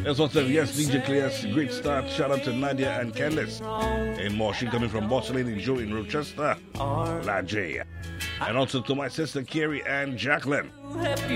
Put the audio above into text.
That's what's up. Yes, DJ Clears, great start. Shout out to Nadia and Candice. And more. She coming from Boston and Joe in Rochester. La J. And also to my sister Carrie and Jacqueline.